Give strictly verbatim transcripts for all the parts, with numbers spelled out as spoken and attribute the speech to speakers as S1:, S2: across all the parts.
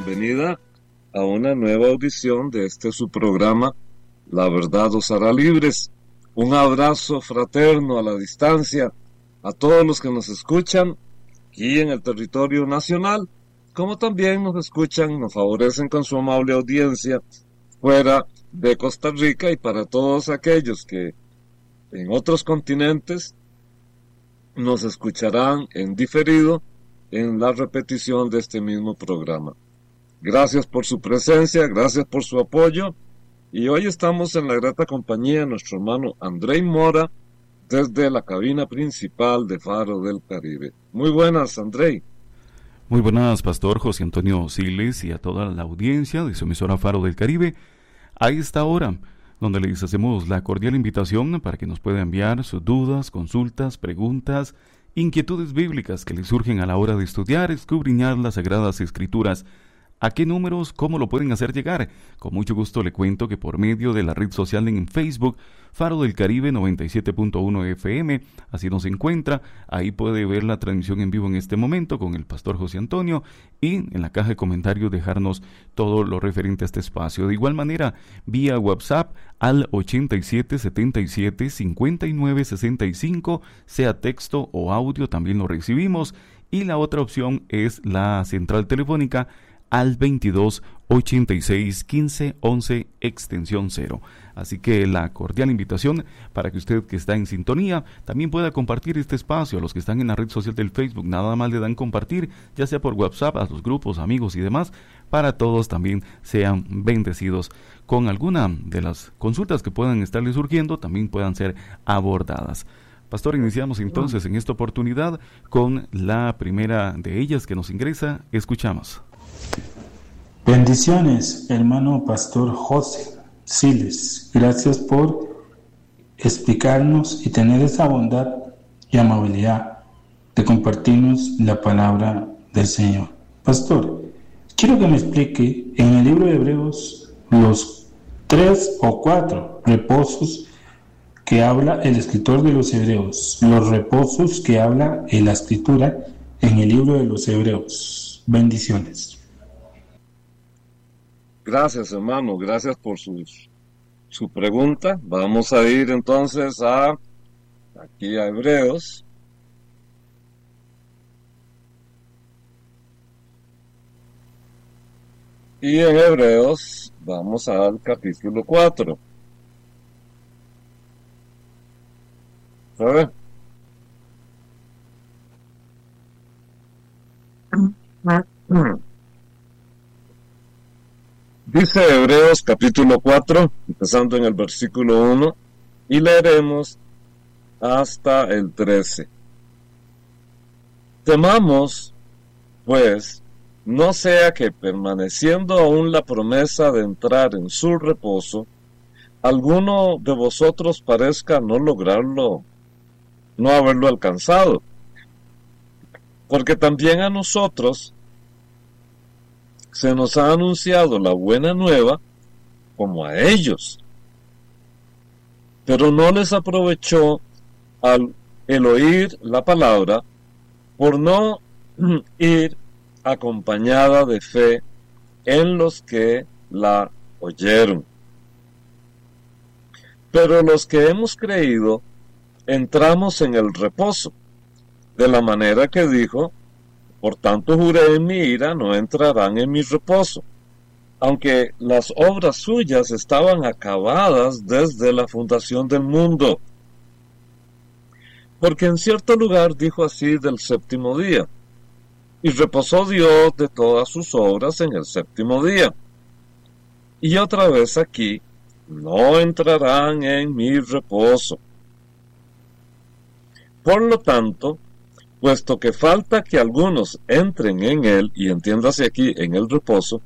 S1: bienvenida a una nueva audición de este su programa, La Verdad os hará libres. Un abrazo fraterno a la distancia a todos los que nos escuchan aquí en el territorio nacional, como también nos escuchan, nos favorecen con su amable audiencia fuera de Costa Rica, y para todos aquellos que en otros continentes nos escucharán en diferido en la repetición de este mismo programa. Gracias por su presencia, gracias por su apoyo, y hoy estamos en la grata compañía de nuestro hermano Andrei Mora desde la cabina principal de Faro del Caribe. Muy buenas, Andrei.
S2: Muy buenas, Pastor José Antonio Siles, y a toda la audiencia de su emisora Faro del Caribe a esta hora, donde les hacemos la cordial invitación para que nos pueda enviar sus dudas, consultas, preguntas, inquietudes bíblicas que les surgen a la hora de estudiar, escudriñar las Sagradas Escrituras. ¿A qué números? ¿Cómo lo pueden hacer llegar? Con mucho gusto le cuento que por medio de la red social en Facebook, Faro del Caribe noventa y siete punto uno F M, así nos encuentra. Ahí puede ver la transmisión en vivo en este momento con el Pastor José Antonio, y en la caja de comentarios dejarnos todo lo referente a este espacio. De igual manera, vía WhatsApp al ochenta y siete setenta y siete cincuenta y nueve sesenta y cinco, sea texto o audio, también lo recibimos. Y la otra opción es la central telefónica al veintidós ochenta y seis quince once extensión cero. Así que la cordial invitación para que usted que está en sintonía también pueda compartir este espacio. A los que están en la red social del Facebook, nada más le dan compartir, ya sea por WhatsApp, a los grupos, amigos y demás, para todos también sean bendecidos con alguna de las consultas que puedan estarle surgiendo, también puedan ser abordadas. Pastor, iniciamos entonces en esta oportunidad con la primera de ellas que nos ingresa. Escuchamos.
S3: Bendiciones, hermano Pastor José Siles. Gracias por explicarnos y tener esa bondad y amabilidad de compartirnos la palabra del Señor. Pastor, quiero que me explique en el libro de Hebreos los tres o cuatro reposos que habla el escritor de los Hebreos, los reposos que habla en la Escritura en el libro de los Hebreos. Bendiciones.
S1: Gracias, hermano, gracias por su, su pregunta. Vamos a ir entonces a aquí a Hebreos. Y en Hebreos vamos al capítulo cuatro. A ver. Dice Hebreos capítulo cuatro, empezando en el versículo uno, y leeremos hasta el trece. Temamos, pues, no sea que permaneciendo aún la promesa de entrar en su reposo, alguno de vosotros parezca no lograrlo, no haberlo alcanzado. Porque también a nosotros se nos ha anunciado la buena nueva como a ellos, pero no les aprovechó al el oír la palabra, por no ir acompañada de fe en los que la oyeron. Pero los que hemos creído entramos en el reposo, de la manera que dijo: por tanto juré en mi ira, no entrarán en mi reposo, aunque las obras suyas estaban acabadas desde la fundación del mundo. Porque en cierto lugar dijo así del séptimo día: y reposó Dios de todas sus obras en el séptimo día. Y otra vez aquí: no entrarán en mi reposo. Por lo tanto, puesto que falta que algunos entren en él, y entiéndase aquí en el reposo,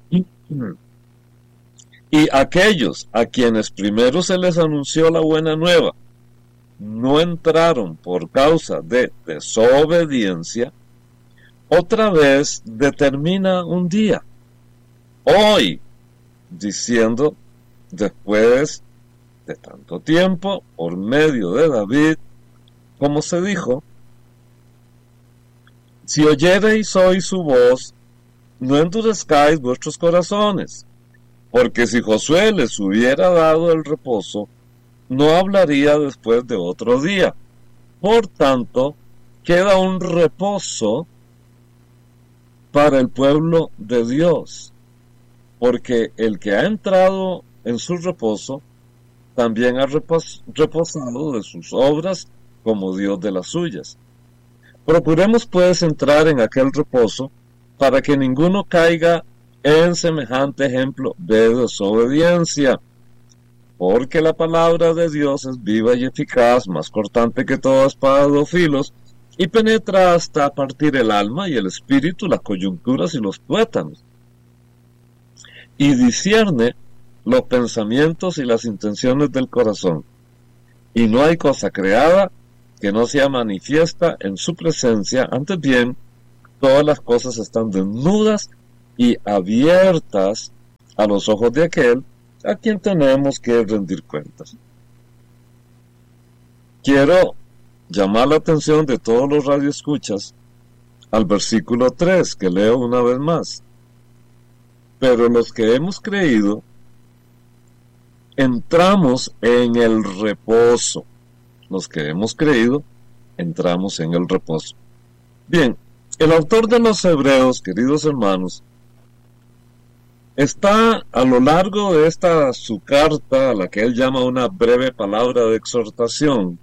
S1: y aquellos a quienes primero se les anunció la buena nueva no entraron por causa de desobediencia, otra vez determina un día, hoy, diciendo: después de tanto tiempo, por medio de David, como se dijo: si oyereis hoy su voz, no endurezcáis vuestros corazones, porque si Josué les hubiera dado el reposo, no hablaría después de otro día. Por tanto, queda un reposo para el pueblo de Dios, porque el que ha entrado en su reposo, también ha repos- reposado de sus obras como Dios de las suyas. Procuremos pues entrar en aquel reposo, para que ninguno caiga en semejante ejemplo de desobediencia, porque la palabra de Dios es viva y eficaz, más cortante que toda espada de dos filos, y penetra hasta partir el alma y el espíritu, las coyunturas y los tuétanos, y discierne los pensamientos y las intenciones del corazón. Y no hay cosa creada que no sea manifiesta en su presencia, antes bien, todas las cosas están desnudas y abiertas a los ojos de aquel a quien tenemos que rendir cuentas. Quiero llamar la atención de todos los radioescuchas al versículo tres, que leo una vez más. Pero los que hemos creído, entramos en el reposo. Los que hemos creído, entramos en el reposo. Bien, el autor de los Hebreos, queridos hermanos, está a lo largo de esta su carta, a la que él llama una breve palabra de exhortación,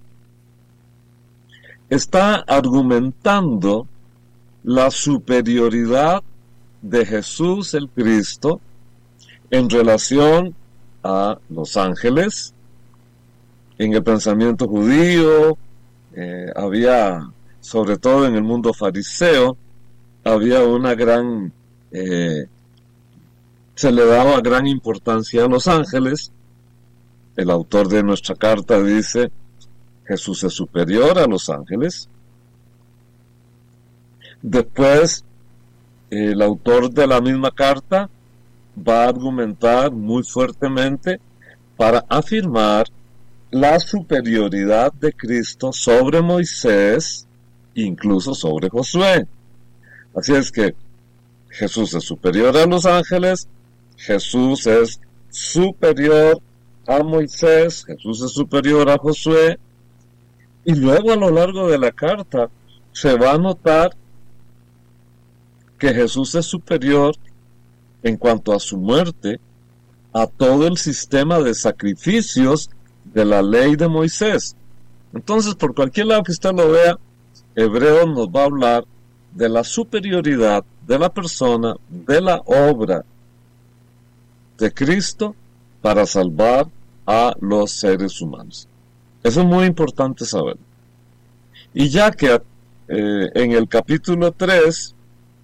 S1: está argumentando la superioridad de Jesús el Cristo en relación a los ángeles. En el pensamiento judío eh, había, sobre todo en el mundo fariseo, había una gran, eh, se le daba gran importancia a los ángeles. El autor de nuestra carta dice, Jesús es superior a los ángeles. Después, el autor de la misma carta va a argumentar muy fuertemente para afirmar la superioridad de Cristo sobre Moisés, incluso sobre Josué. Así es que Jesús es superior a los ángeles, Jesús es superior a Moisés, Jesús es superior a Josué, y luego a lo largo de la carta se va a notar que Jesús es superior en cuanto a su muerte a todo el sistema de sacrificios de la ley de Moisés. Entonces, por cualquier lado que usted lo vea, Hebreos nos va a hablar de la superioridad de la persona, de la obra de Cristo para salvar a los seres humanos. Eso es muy importante saber. Y ya que eh, en el capítulo tres,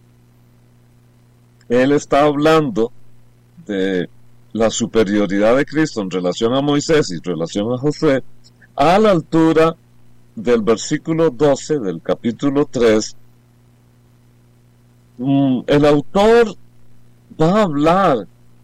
S1: él está hablando de la superioridad de Cristo en relación a Moisés y en relación a Josué, a la altura del versículo doce del capítulo tres, el autor va a hablar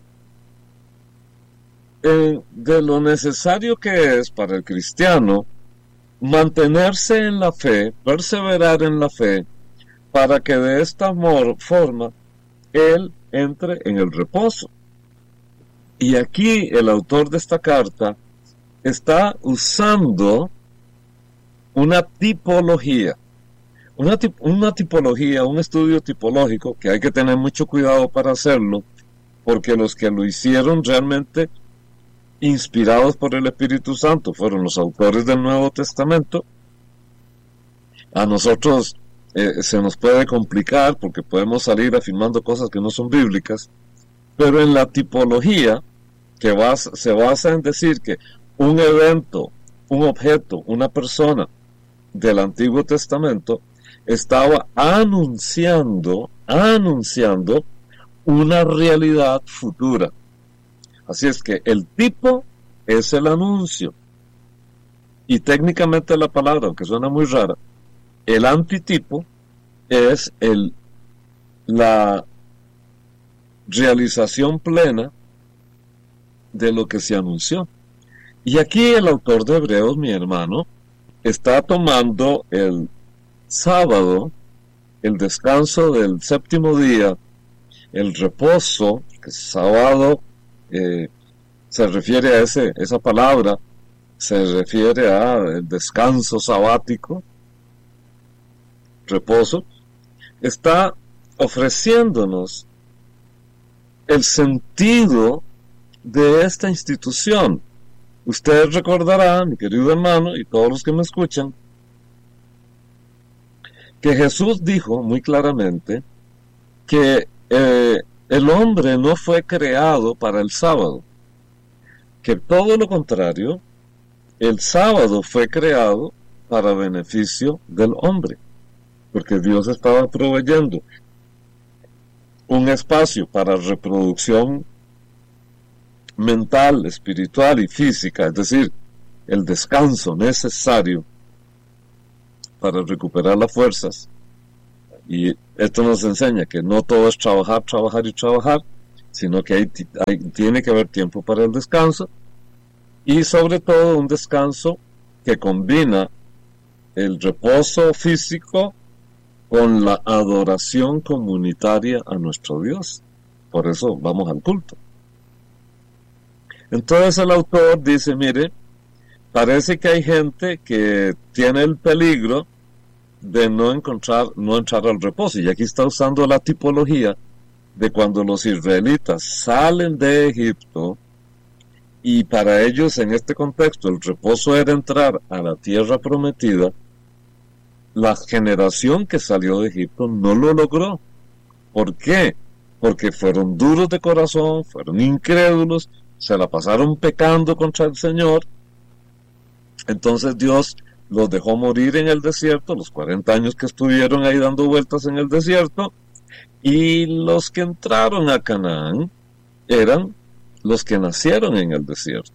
S1: eh, de lo necesario que es para el cristiano mantenerse en la fe, perseverar en la fe, para que de esta forma él entre en el reposo. Y aquí el autor de esta carta está usando una tipología, una, tip una tipología, un estudio tipológico que hay que tener mucho cuidado para hacerlo, porque los que lo hicieron realmente inspirados por el Espíritu Santo fueron los autores del Nuevo Testamento. A nosotros eh, se nos puede complicar porque podemos salir afirmando cosas que no son bíblicas, pero en la tipología, que basa, se basa en decir que un evento, un objeto, una persona del Antiguo Testamento estaba anunciando, anunciando una realidad futura. Así es que el tipo es el anuncio. Y técnicamente la palabra, aunque suena muy rara, el antitipo es el, la realización plena de lo que se anunció. Y aquí el autor de Hebreos, mi hermano, está tomando el sábado, el descanso del séptimo día, el reposo, que es sábado, eh, se refiere a ese, esa palabra, se refiere a el descanso sabático, reposo, está ofreciéndonos el sentido de esta institución. Usted recordará, mi querido hermano, y todos los que me escuchan, que Jesús dijo muy claramente que eh, el hombre no fue creado para el sábado, que todo lo contrario, el sábado fue creado para beneficio del hombre, porque Dios estaba proveyendo un espacio para reproducción mental, espiritual y física, es decir, el descanso necesario para recuperar las fuerzas. Y esto nos enseña que no todo es trabajar, trabajar y trabajar, sino que hay, hay, tiene que haber tiempo para el descanso, y sobre todo un descanso que combina el reposo físico con la adoración comunitaria a nuestro Dios. Por eso vamos al culto. Entonces el autor dice, mire, parece que hay gente que tiene el peligro de no encontrar, no entrar al reposo. Y aquí está usando la tipología de cuando los israelitas salen de Egipto, y para ellos en este contexto el reposo era entrar a la tierra prometida. La generación que salió de Egipto no lo logró. ¿Por qué? Porque fueron duros de corazón, fueron incrédulos, se la pasaron pecando contra el Señor. Entonces Dios los dejó morir en el desierto, los cuarenta años que estuvieron ahí dando vueltas en el desierto, y los que entraron a Canaán eran los que nacieron en el desierto.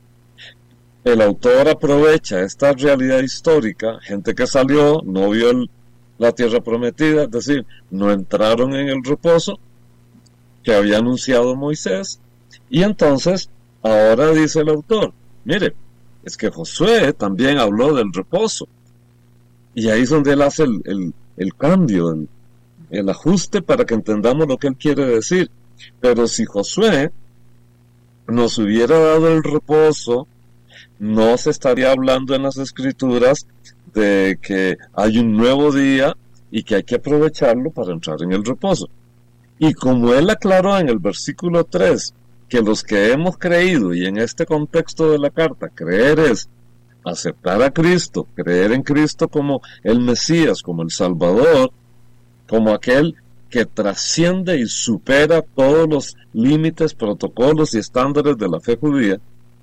S1: El autor aprovecha esta realidad histórica, gente que salió, no vio el, la tierra prometida, es decir, no entraron en el reposo que había anunciado Moisés, y entonces ahora dice el autor, mire, es que Josué también habló del reposo, y ahí es donde él hace el, el, el cambio, el, el ajuste para que entendamos lo que él quiere decir. Pero si Josué nos hubiera dado el reposo, no se estaría hablando en las escrituras de que hay un nuevo día y que hay que aprovecharlo para entrar en el reposo. Y como él aclaró en el versículo tres, que los que hemos creído, y en este contexto de la carta, creer es aceptar a Cristo, creer en Cristo como el Mesías, como el Salvador, como aquel que trasciende y supera todos los límites, protocolos y estándares de la fe judía.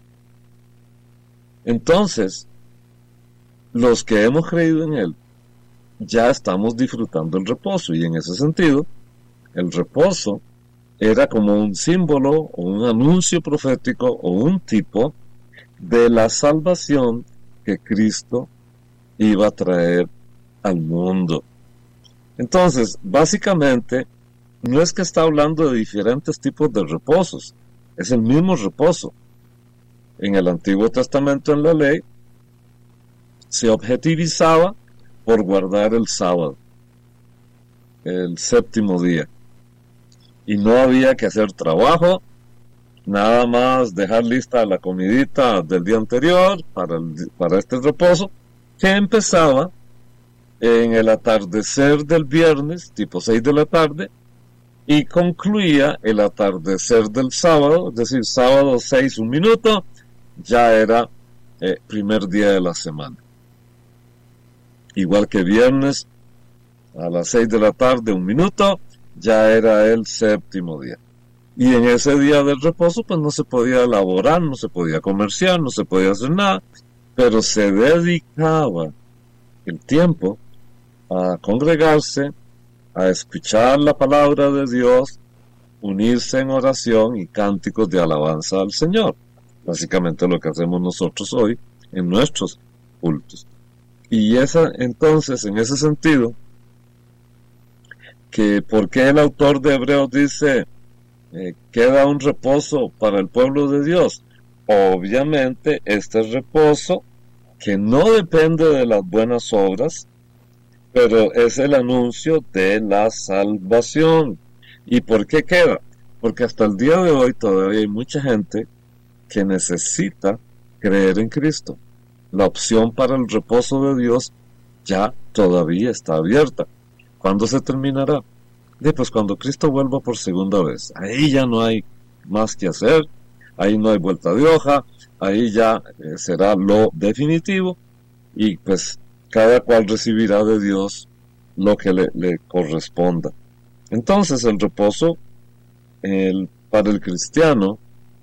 S1: Entonces, los que hemos creído en Él, ya estamos disfrutando el reposo, y en ese sentido, el reposo era como un símbolo o un anuncio profético o un tipo de la salvación que Cristo iba a traer al mundo. Entonces, básicamente, no es que está hablando de diferentes tipos de reposos, es el mismo reposo. En el Antiguo Testamento, en la ley, se objetivizaba por guardar el sábado, el séptimo día. Y no había que hacer trabajo, nada más dejar lista la comidita del día anterior para, el, para este reposo, que empezaba en el atardecer del viernes, tipo seis de la tarde, y concluía el atardecer del sábado, es decir, sábado seis, un minuto, ya era eh, primer día de la semana. Igual que viernes, a las seis de la tarde, un minuto, ya era el séptimo día. Y en ese día del reposo, pues no se podía elaborar, no se podía comerciar, no se podía hacer nada, pero se dedicaba el tiempo a congregarse, a escuchar la palabra de Dios, unirse en oración y cánticos de alabanza al Señor. Básicamente lo que hacemos nosotros hoy en nuestros cultos. Y esa, entonces, en ese sentido, que por qué el autor de Hebreos dice eh, queda un reposo para el pueblo de Dios. Obviamente este reposo, que no depende de las buenas obras, pero es el anuncio de la salvación. ¿Y por qué queda? Porque hasta el día de hoy todavía hay mucha gente que necesita creer en Cristo. La opción para el reposo de Dios ya todavía está abierta. ¿Cuándo se terminará? Y pues cuando Cristo vuelva por segunda vez. Ahí ya no hay más que hacer, ahí no hay vuelta de hoja, ahí ya eh, será lo definitivo, y pues cada cual recibirá de Dios lo que le, le corresponda. Entonces el reposo el, para el cristiano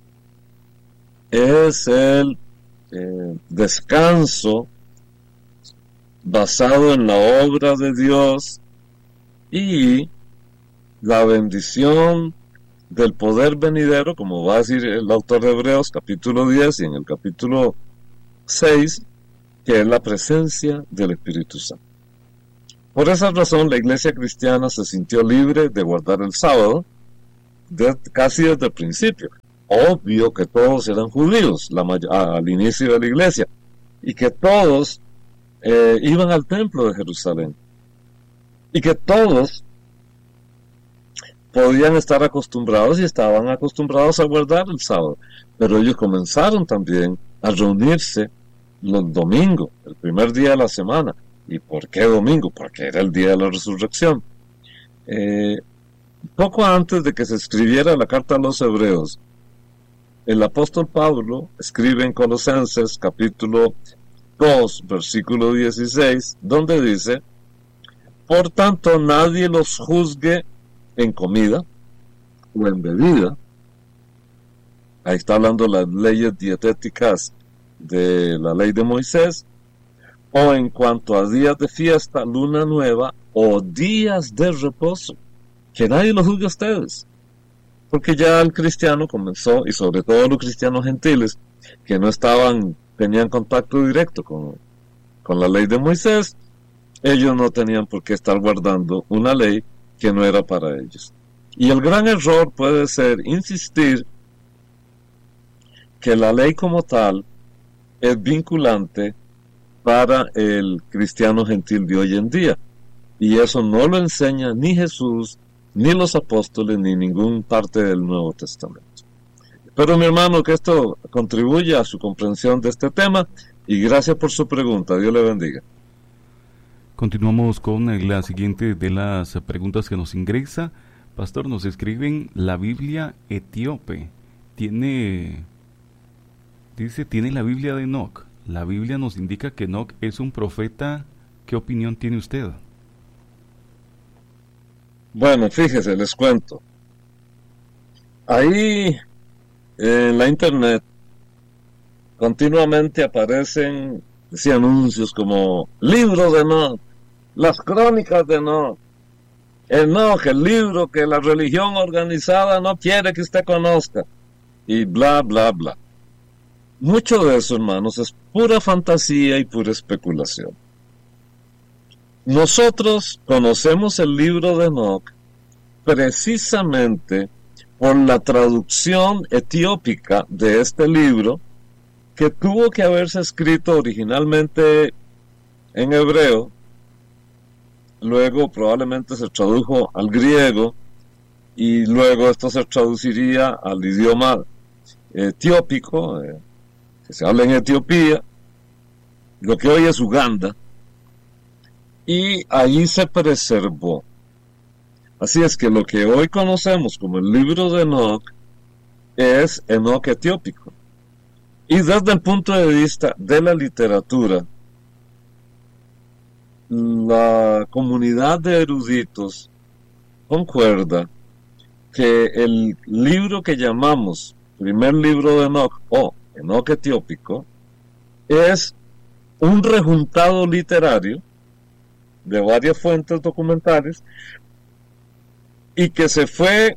S1: es el eh, descanso basado en la obra de Dios y la bendición del poder venidero, como va a decir el autor de Hebreos capítulo diez y en el capítulo seis, que es la presencia del Espíritu Santo. Por esa razón la iglesia cristiana se sintió libre de guardar el sábado de, casi desde el principio. Obvio que todos eran judíos la may- al inicio de la iglesia, y que todos eh, iban al templo de Jerusalén, y que todos podían estar acostumbrados y estaban acostumbrados a guardar el sábado, pero ellos comenzaron también a reunirse los domingos, el primer día de la semana. ¿Y por qué domingo? Porque era el día de la resurrección. Eh, poco antes de que se escribiera la carta a los Hebreos, el apóstol Pablo escribe en Colosenses capítulo dos, versículo dieciséis, donde dice: por tanto nadie los juzgue en comida o en bebida. Ahí está hablando las leyes dietéticas de la ley de Moisés, o en cuanto a días de fiesta, luna nueva o días de reposo. Que nadie los juzgue a ustedes, porque ya el cristiano comenzó, y sobre todo los cristianos gentiles que no estaban, tenían contacto directo con, con la ley de Moisés, ellos no tenían por qué estar guardando una ley que no era para ellos. Y el gran error puede ser insistir que la ley como tal es vinculante para el cristiano gentil de hoy en día, y eso no lo enseña ni Jesús, ni los apóstoles, ni ninguna parte del Nuevo Testamento. Pero mi hermano, que esto contribuye a su comprensión de este tema, y gracias por su pregunta. Dios le bendiga.
S2: Continuamos con la siguiente de las preguntas que nos ingresa. Pastor, nos escriben: la Biblia etíope tiene, dice, tiene la Biblia de Enoc. La Biblia nos indica que Enoc es un profeta. ¿Qué opinión tiene usted?
S1: Bueno, fíjese, les cuento. Ahí en la internet continuamente aparecen, sí, anuncios como libro de Enoc, las crónicas de Enoc, Enoc, el libro que la religión organizada no quiere que usted conozca, y bla, bla, bla. Mucho de eso, hermanos, es pura fantasía y pura especulación. Nosotros conocemos el libro de Enoc precisamente por la traducción etiópica de este libro, que tuvo que haberse escrito originalmente en hebreo, luego probablemente se tradujo al griego, y luego esto se traduciría al idioma etiópico, eh, que se habla en Etiopía, lo que hoy es Uganda, y allí se preservó. Así es que lo que hoy conocemos como el libro de Enoc es Enoc etiópico. Y desde el punto de vista de la literatura, la comunidad de eruditos concuerda que el libro que llamamos primer libro de Enoc o Enoc etiópico es un rejuntado literario de varias fuentes documentales, y que se fue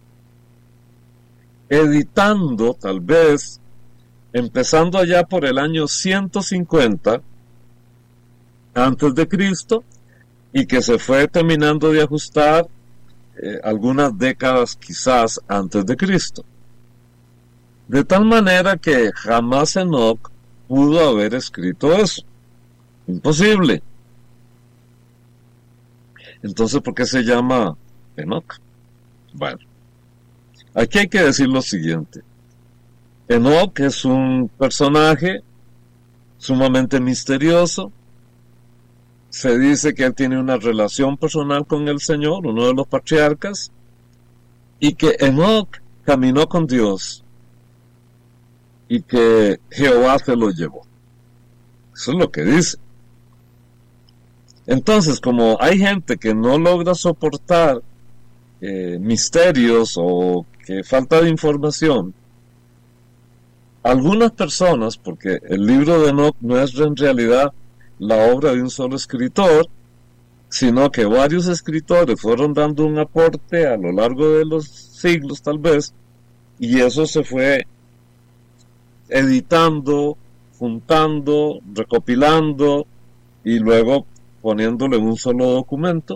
S1: editando tal vez empezando allá por el año ciento cincuenta antes de Cristo, y que se fue terminando de ajustar eh, algunas décadas quizás antes de Cristo, de tal manera que jamás Enoc pudo haber escrito eso. Imposible. Entonces, ¿por qué se llama Enoc? Bueno, aquí hay que decir lo siguiente. Enoc es un personaje sumamente misterioso. Se dice que él tiene una relación personal con el Señor, uno de los patriarcas, y que Enoc caminó con Dios y que Jehová se lo llevó. Eso es lo que dice. Entonces, como hay gente que no logra soportar eh, misterios o que falta de información, algunas personas, porque el libro de Enoc no es en realidad la obra de un solo escritor, sino que varios escritores fueron dando un aporte a lo largo de los siglos tal vez, y eso se fue editando, juntando, recopilando y luego poniéndolo en un solo documento.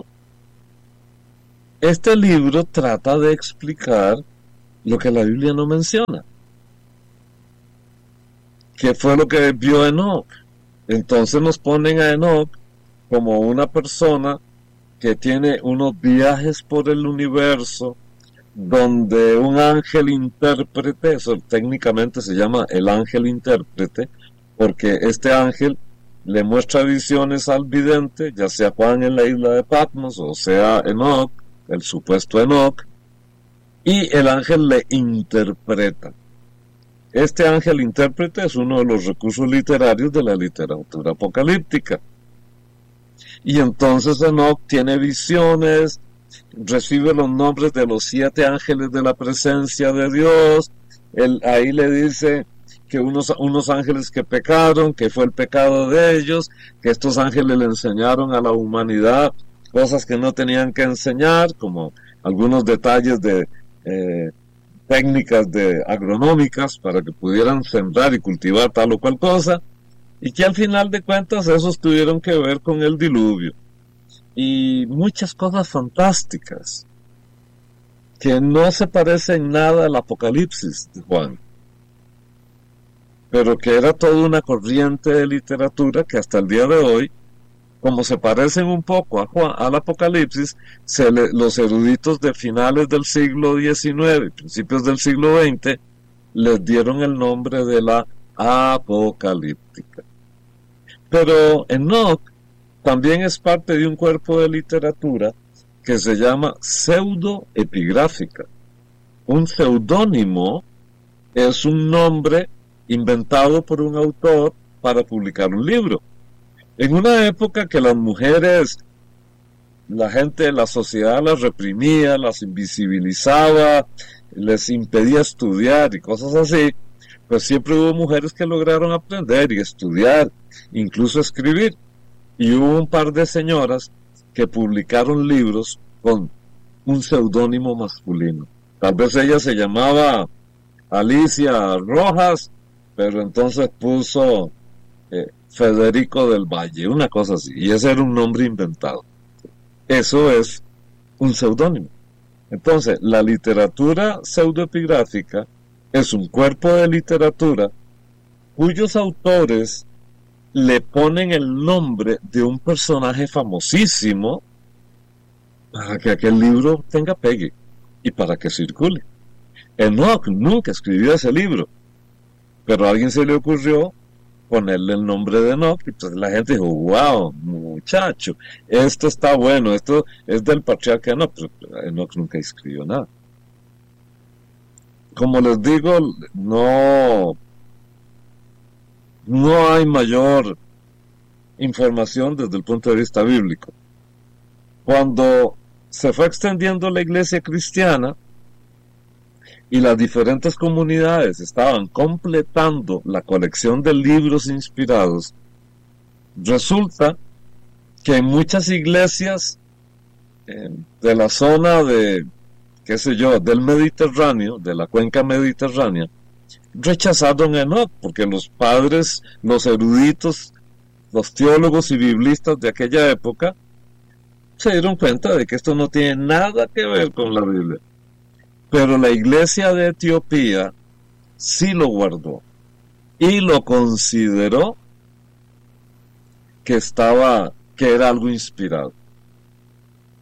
S1: Este libro trata de explicar lo que la Biblia no menciona. ¿Qué fue lo que vio Enoc? Entonces nos ponen a Enoc como una persona que tiene unos viajes por el universo, donde un ángel intérprete, eso técnicamente se llama el ángel intérprete, porque este ángel le muestra visiones al vidente, ya sea Juan en la isla de Patmos, o sea Enoc, el supuesto Enoc, y el ángel le interpreta. Este ángel intérprete es uno de los recursos literarios de la literatura apocalíptica. Y entonces Enoc tiene visiones, recibe los nombres de los siete ángeles de la presencia de Dios. Él, ahí le dice que unos, unos ángeles que pecaron, que fue el pecado de ellos, que estos ángeles le enseñaron a la humanidad cosas que no tenían que enseñar, como algunos detalles de eh, técnicas de agronómicas para que pudieran sembrar y cultivar tal o cual cosa, y que al final de cuentas esos tuvieron que ver con el diluvio y muchas cosas fantásticas que no se parecen nada al Apocalipsis de Juan, pero que era toda una corriente de literatura que hasta el día de hoy, como se parecen un poco a Juan, al Apocalipsis, se le, los eruditos de finales del siglo diecinueve, principios del siglo veinte, les dieron el nombre de la apocalíptica. Pero Enoc también es parte de un cuerpo de literatura que se llama pseudoepigráfica. Un seudónimo es un nombre inventado por un autor para publicar un libro. En una época que las mujeres, la gente, la sociedad las reprimía, las invisibilizaba, les impedía estudiar y cosas así, pues siempre hubo mujeres que lograron aprender y estudiar, incluso escribir. Y hubo un par de señoras que publicaron libros con un seudónimo masculino. Tal vez ella se llamaba Alicia Rojas, pero entonces puso eh, Federico del Valle, una cosa así, y ese era un nombre inventado. Eso es un seudónimo. Entonces, la literatura pseudoepigráfica es un cuerpo de literatura cuyos autores le ponen el nombre de un personaje famosísimo para que aquel libro tenga pegue y para que circule. Enoc nunca escribió ese libro, pero a alguien se le ocurrió ponerle el nombre de Enoc, y pues la gente dijo, wow, muchacho, esto está bueno, esto es del patriarca Enoc, pero Enoc nunca escribió nada. Como les digo, no, no hay mayor información desde el punto de vista bíblico. Cuando se fue extendiendo la iglesia cristiana y las diferentes comunidades estaban completando la colección de libros inspirados, resulta que en muchas iglesias eh, de la zona de, qué sé yo, del Mediterráneo, de la cuenca mediterránea, rechazaron a Enoc, porque los padres, los eruditos, los teólogos y biblistas de aquella época se dieron cuenta de que esto no tiene nada que ver con la Biblia. Pero la iglesia de Etiopía sí lo guardó y lo consideró que estaba, que era algo inspirado.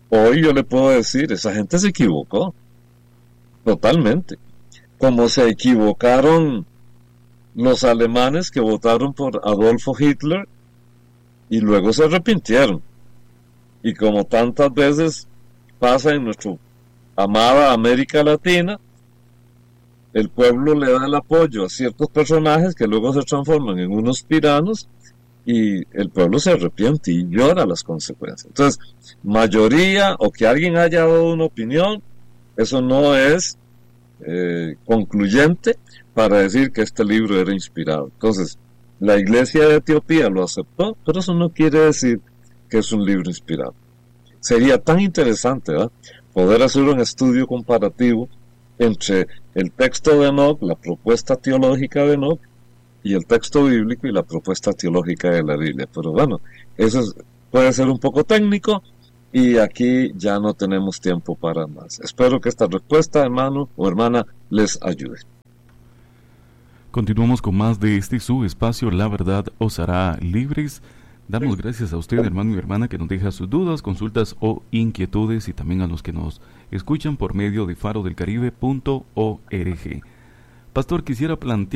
S1: Hoy yo le puedo decir, esa gente se equivocó, totalmente. Como se equivocaron los alemanes que votaron por Adolfo Hitler y luego se arrepintieron. Y como tantas veces pasa en nuestra amada América Latina, el pueblo le da el apoyo a ciertos personajes que luego se transforman en unos tiranos y el pueblo se arrepiente y llora las consecuencias. Entonces, mayoría o que alguien haya dado una opinión, eso no es eh, concluyente para decir que este libro era inspirado. Entonces, la Iglesia de Etiopía lo aceptó, pero eso no quiere decir que es un libro inspirado. Sería tan interesante, ¿verdad?, poder hacer un estudio comparativo entre el texto de Enoch, la propuesta teológica de Enoch, y el texto bíblico y la propuesta teológica de la Biblia. Pero bueno, eso es, puede ser un poco técnico y aquí ya no tenemos tiempo para más. Espero que esta respuesta, hermano o hermana, les ayude.
S2: Continuamos con más de este su espacio, La Verdad os hará libres. Damos gracias a usted, hermano y hermana, que nos deja sus dudas, consultas o inquietudes, y también a los que nos escuchan por medio de faro del caribe punto org. Pastor, quisiera plantear